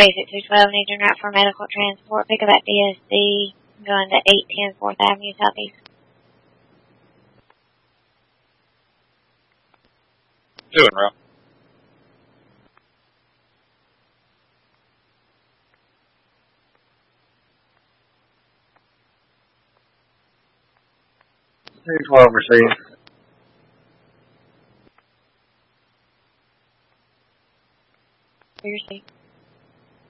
Basic 212, needs en route for medical transport. Pick up at DSC, going to 810 4th Avenue Southeast. 2 en route. C12 received. Your seat.